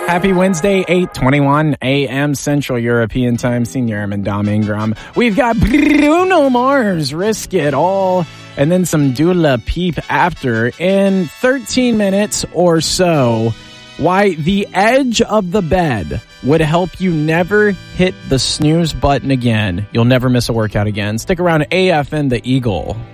Happy Wednesday, 8:21 a.m. Central European Time. Senior Airman Dom Ingram. We've got Bruno Mars, Risk It All, and then some Dula Peep after. In 13 minutes or so, why the edge of the bed would help you never hit the snooze button again. You'll never miss a workout again. Stick around. AFN the Eagle.